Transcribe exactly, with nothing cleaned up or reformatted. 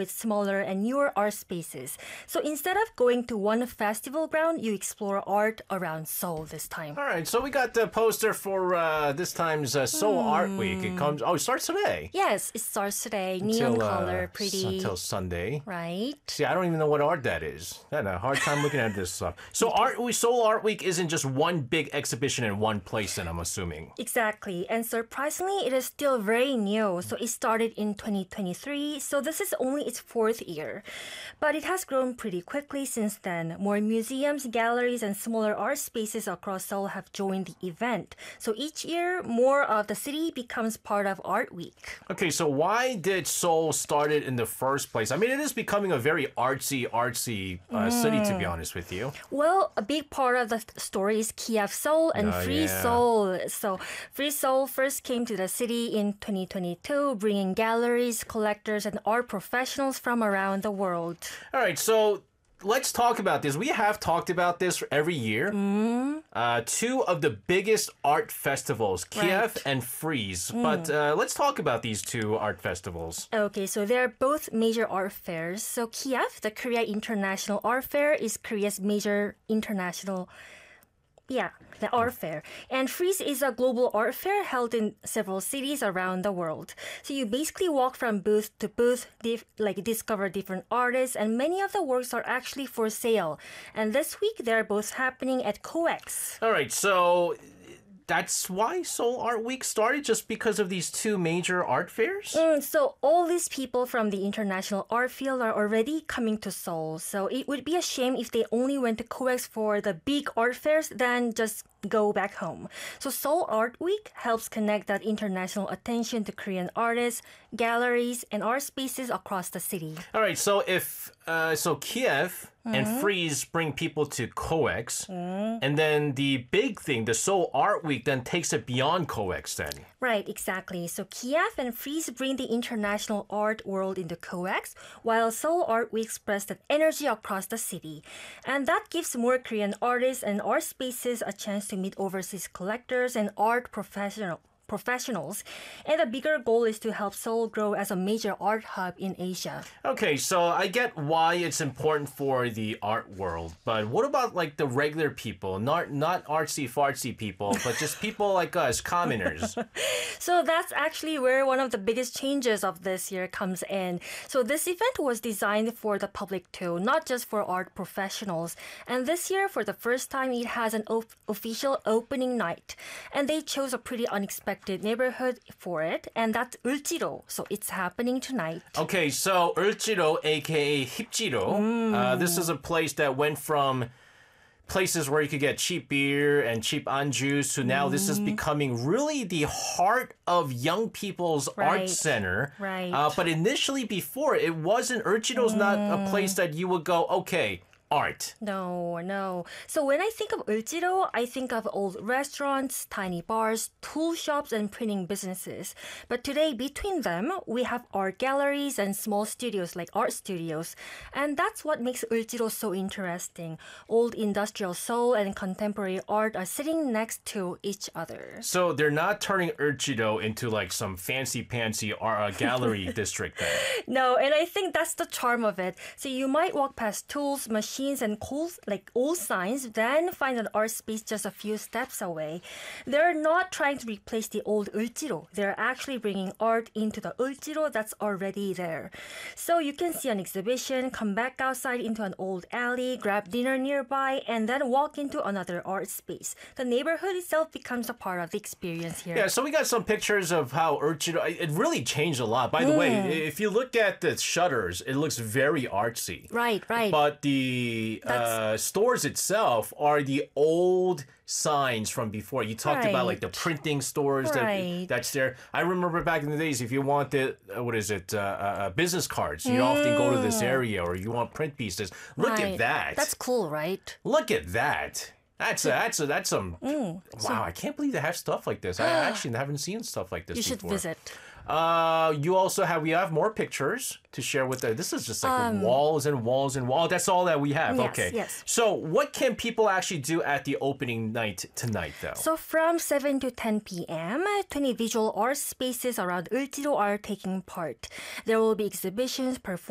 with smaller and newer art spaces. So instead of going to one festival ground, you explore art around Seoul this time. All right, so we got the poster for uh, this time's uh, Seoul Hmm. Art Week. It comes. Oh, it starts today. Yes, it starts today. Neon Till, uh, color, s- pretty. Until Sunday. Right? See, I don't even know what art that is. I had a hard time looking at this stuff. So, Art Week, Seoul Art Week isn't just one big exhibition in one place, then I'm assuming. Exactly. And surprisingly, it is still very new. So it started in twenty twenty-three. So this is only its fourth year. But it has grown pretty quickly since then. More museums, galleries, and smaller art spaces across Seoul have joined the event. So each year, more of the city becomes part of Art Week. Okay, so why did Seoul start it in the first place? I mean, it is becoming a very artsy, artsy uh, city, to be honest with you. Well, a big part of the th- story is Kiev Seoul and Oh, Free yeah. Seoul. So Free Seoul first came to the city in twenty twenty-two, bringing galleries, collectors, and art professionals from around the world. All right, so let's talk about this. We have talked about this every year. Mm. Uh, two of the biggest art festivals, Kiev Right. and Frieze. Mm. But uh, let's talk about these two art festivals. Okay, so they're both major art fairs. So Kiev, the Korea International Art Fair, is Korea's major international Yeah, the art fair. And Frieze is a global art fair held in several cities around the world. So you basically walk from booth to booth, dif- like discover different artists, and many of the works are actually for sale. And this week, they're both happening at COEX. All right, so that's why Seoul Art Week started, just because of these two major art fairs? Mm, so all these people from the international art field are already coming to Seoul. So it would be a shame if they only went to COEX for the big art fairs, then just go back home. So Seoul Art Week helps connect that international attention to Korean artists, galleries, and art spaces across the city. All right, so if uh, so Kiev and Frieze bring people to COEX, and then the big thing, the Seoul Art Week, then takes it beyond COEX then. Right, exactly. So Kiev and Frieze bring the international art world into COEX, while Seoul Art Week spreads that energy across the city. And that gives more Korean artists and art spaces a chance to meet overseas collectors and art professional, professionals. And the bigger goal is to help Seoul grow as a major art hub in Asia. Okay, so I get why it's important for the art world, but what about like the regular people, not not artsy fartsy people, but just people like us, commoners? So that's actually where one of the biggest changes of this year comes in. So this event was designed for the public too, not just for art professionals. And this year, for the first time, it has an op- official opening night. And they chose a pretty unexpected neighborhood for it, and that's Ulchiro. So it's happening tonight. Okay, so Ulchiro, aka Hipjiro, uh, this is a place that went from places where you could get cheap beer and cheap anjus to now this is becoming really the heart of young people's art Right. center. Right. Uh, but initially, before, it wasn't, Ulchiro's not a place that you would go, okay, art. No, no. So when I think of Ulchiro, I think of old restaurants, tiny bars, tool shops, and printing businesses. But today, between them, we have art galleries and small studios like art studios. And that's what makes Ulchiro so interesting. Old industrial Seoul and contemporary art are sitting next to each other. So they're not turning Ulchiro into like some fancy-pantsy uh, gallery district then. No, and I think that's the charm of it. So you might walk past tools, machines, and cool, like old signs, then find an art space just a few steps away. They're not trying to replace the old Ulchiro. They're actually bringing art into the Ulchiro that's already there. So you can see an exhibition, come back outside into an old alley, grab dinner nearby, and then walk into another art space. The neighborhood itself becomes a part of the experience here. Yeah, so we got some pictures of how Ulchiro, it really changed a lot. By the way, if you look at the shutters, it looks very artsy. Right, right. But the uh, stores itself are the old signs from before. You talked about like the Right. printing stores Right. that that's there. I remember back in the days, if you wanted, uh, what is it, uh, uh, uh, business cards, you'd often go to this area, or you want print pieces. Look at Right. that. That's cool, right? Look at that. That's a, that's a, that's some. Mm. Wow, I can't believe they have stuff like this. I actually haven't seen stuff like this You should before. visit. Uh, you also have we have more pictures to share with us. This is just like walls and walls and walls. That's all that we have. Um, yes, okay. yes. So what can people actually do at the opening night tonight, though? So from seven to ten p.m., twenty visual art spaces around Ulchiro are taking part. There will be exhibitions, performances,